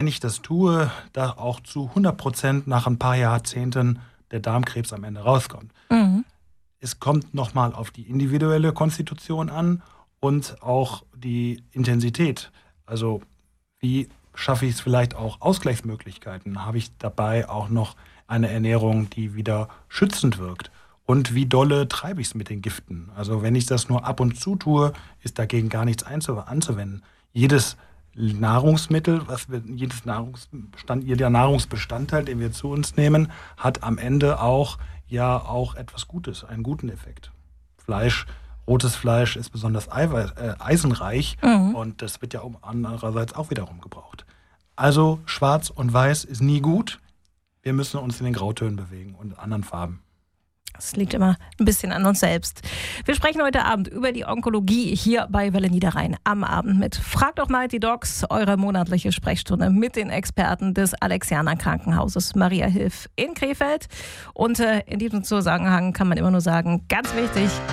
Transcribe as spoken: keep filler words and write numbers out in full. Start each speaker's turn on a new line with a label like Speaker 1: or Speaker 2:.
Speaker 1: ich das tue, da auch zu hundert Prozent nach ein paar Jahrzehnten der Darmkrebs am Ende rauskommt.
Speaker 2: Mhm.
Speaker 1: Es kommt nochmal auf die individuelle Konstitution an und auch die Intensität. Also wie schaffe ich es vielleicht auch Ausgleichsmöglichkeiten? Habe ich dabei auch noch eine Ernährung, die wieder schützend wirkt? Und wie dolle treibe ich es mit den Giften? Also wenn ich das nur ab und zu tue, ist dagegen gar nichts einzu- anzuwenden. Jedes Nahrungsmittel, was wir, jedes Nahrungsbestand, jeder Nahrungsbestandteil, den wir zu uns nehmen, hat am Ende auch ja auch etwas Gutes, einen guten Effekt. Fleisch, rotes Fleisch ist besonders eiweiß, äh, eisenreich
Speaker 2: Mhm.
Speaker 1: und das wird ja auch andererseits auch wiederum gebraucht. Also schwarz und weiß ist nie gut. Wir müssen uns in den Grautönen bewegen und in anderen Farben.
Speaker 2: Es liegt immer ein bisschen an uns selbst. Wir sprechen heute Abend über die Onkologie hier bei Welle Niederrhein am Abend mit Frag doch mal die Docs, eure monatliche Sprechstunde mit den Experten des Alexianer Krankenhauses Maria Hilf in Krefeld. Und äh, in diesem Zusammenhang kann man immer nur sagen, ganz wichtig,